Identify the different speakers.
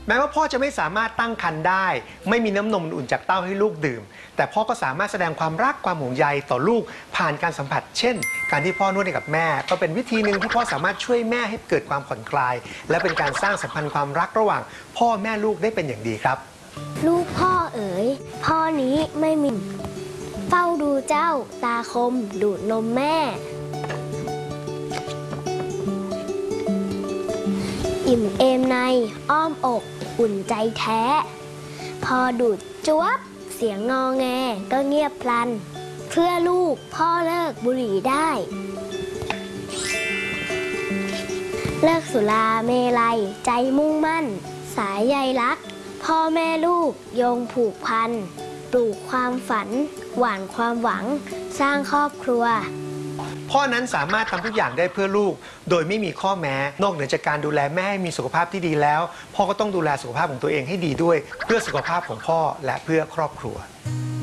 Speaker 1: แม้ว่าพ่อจะไม่สามารถตั้งครรภ์ได้ไม่มีน้ำนมอุ่นจากเต้าให้ลูกดื่มแต่พ่อก็สามารถแสดงความรักความห่วงใยต่อลูกผ่านการสัมผัสเช่นการที่พ่อนวดให้กับแม่ก็เป็นวิธีหนึ่งที่พ่อสามารถช่วยแม่ให้เกิดความผ่อนคลายและเป็นการสร้างสัมพันธ์ความรักระหว่างพ่อแม่ลูกได้เป็นอย่างดีครับ
Speaker 2: ลูกพ่อเอ๋ยพ่อนี้ไม่มีเฝ้าดูเจ้าตาคมดูดนมแม่อิ่มเอมในอ้อมอกอุ่นใจแท้พอดูดจ๊วบเสียงงอแงก็เงียบพลันเพื่อลูกพ่อเลิกบุหรี่ได้เลิกสุราเมลัยใจมุ่งมั่นสายใยรักพ่อแม่ลูกโยงผูกพันปลูกความฝันหว่านความหวังสร้างครอบครัว
Speaker 1: พ่อนั้นสามารถทำทุกอย่างได้เพื่อลูกโดยไม่มีข้อแม้นอกเหนือจากการดูแลแม่ให้มีสุขภาพที่ดีแล้วพ่อก็ต้องดูแลสุขภาพของตัวเองให้ดีด้วยเพื่อสุขภาพของพ่อและเพื่อครอบครัว